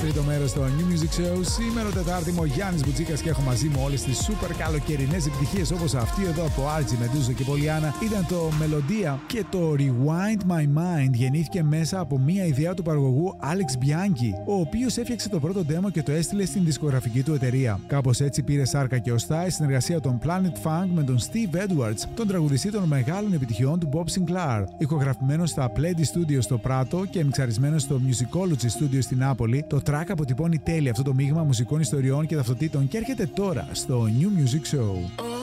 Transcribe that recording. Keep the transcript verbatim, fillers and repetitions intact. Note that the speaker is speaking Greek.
τρίτο μέρος στο New Music Show. Σήμερα Τετάρτη είμαι ο Γιάννης Μπουτσίκας και έχω μαζί μου όλες τις super καλοκαιρινές επιτυχίες όπως αυτή εδώ από Άρτσι, Μεντούζο και Πολιάνα. Ήταν το Μελωδία και το Rewind My Mind γεννήθηκε μέσα από μια ιδέα του παραγωγού Alex Bianchi, ο οποίος έφτιαξε το πρώτο demo και το έστειλε στην δισκογραφική του εταιρεία. Κάπως έτσι πήρε σάρκα και οστά η συνεργασία των Planet Funk με τον Steve Edwards, τον τραγουδιστή των μεγάλων επιτυχιών του Bob Sinclair. Ηχογραφημένο στα Plenty Studios στο Πράτο και μιξαρισμένο στο Musicology Studio στην Νάπολη, το track αποτυπώνει τέλεια αυτό το μείγμα μουσικών ιστοριών και ταυτοτήτων και έρχεται τώρα στο New Music Show.